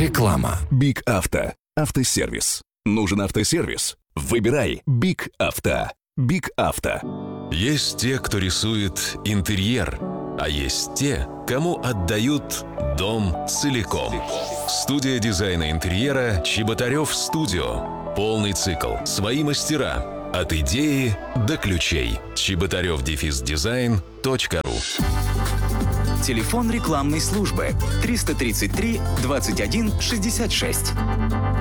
Реклама. Биг Авто. Автосервис. Нужен автосервис? Выбирай Биг Авто. Биг Авто. Есть те, кто рисует интерьер, а есть те, кому отдают дом целиком. Студия дизайна интерьера «Чеботарев Студио». Полный цикл. Свои мастера. От идеи до ключей. чеботарев-дизайн.ру. Телефон рекламной службы 333 21 66.